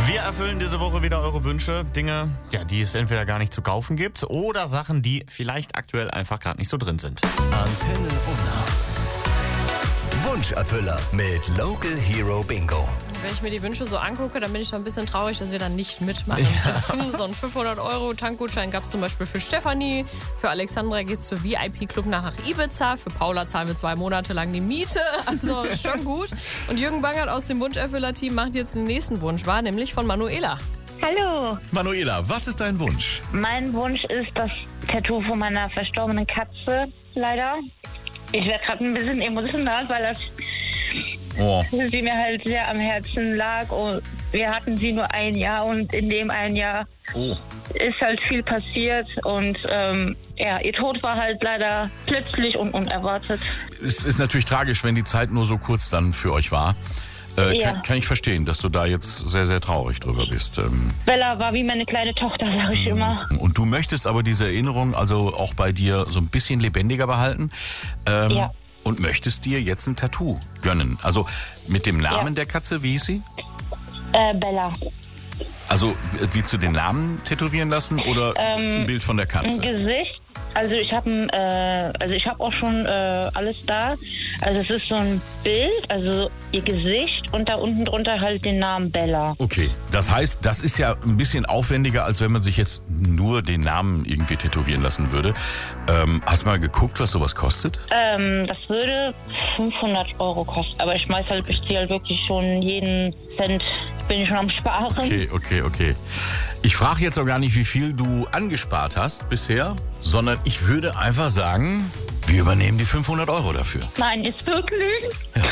Wir erfüllen diese Woche wieder eure Wünsche. Dinge, ja, die es entweder gar nicht zu kaufen gibt oder Sachen, die vielleicht aktuell einfach gerade nicht so drin sind. Antenne Unna. Wunscherfüller mit Local Hero Bingo. Wenn ich mir die Wünsche so angucke, dann bin ich schon ein bisschen traurig, dass wir dann nicht mitmachen dürfen. So einen 500-Euro-Tankgutschein gab es zum Beispiel für Stefanie. Für Alexandra geht es zur VIP-Club nach Ibiza. Für Paula zahlen wir 2 Monate lang die Miete. Also ist schon gut. Und Jürgen Bangert aus dem Wunscherfüller-Team macht jetzt den nächsten Wunsch wahr, nämlich von Manuela. Hallo, Manuela, was ist dein Wunsch? mein Wunsch ist das Tattoo von meiner verstorbenen Katze, leider. Ich werde gerade ein bisschen emotional, weil sie mir halt sehr am Herzen lag. Und wir hatten sie nur 1 Jahr und in dem 1 Jahr ist halt viel passiert. Und ihr Tod war halt leider plötzlich und unerwartet. Es ist natürlich tragisch, wenn die Zeit nur so kurz dann für euch war. Ja. Kann ich verstehen, dass du da jetzt sehr, sehr traurig drüber bist. Bella war wie meine kleine Tochter, sage ich immer. Und du möchtest aber diese Erinnerung also auch bei dir so ein bisschen lebendiger behalten. Ja. Und möchtest dir jetzt ein Tattoo gönnen. Also mit dem Namen der Katze, wie hieß sie? Bella. Also willst du den Namen tätowieren lassen oder ein Bild von der Katze? Ein Gesicht. Also ich habe auch schon alles da. Also es ist so ein Bild, also ihr Gesicht und da unten drunter halt den Namen Bella. Okay, das heißt, das ist ja ein bisschen aufwendiger, als wenn man sich jetzt nur den Namen irgendwie tätowieren lassen würde. Hast du mal geguckt, was sowas kostet? Das würde 500 Euro kosten. Aber ich ziehe halt wirklich schon jeden Cent, bin ich schon am Sparen. Okay. Ich frage jetzt auch gar nicht, wie viel du angespart hast bisher, sondern ich würde einfach sagen, wir übernehmen die 500 Euro dafür. Nein, ist wirklich? Ja.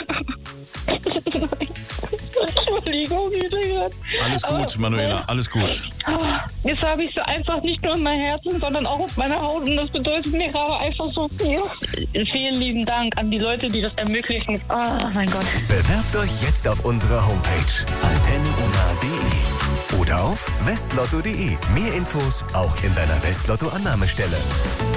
Entschuldigung, Alles gut, Manuela, alles gut. Jetzt habe ich so einfach nicht nur in meinem Herzen, sondern auch auf meiner Haut und das bedeutet mir gerade einfach so viel. Vielen lieben Dank an die Leute, die das ermöglichen. Oh mein Gott. Bewerbt euch jetzt auf unserer Homepage antenneunna.de oder auf westlotto.de. Mehr Infos auch in deiner Westlotto-Annahmestelle.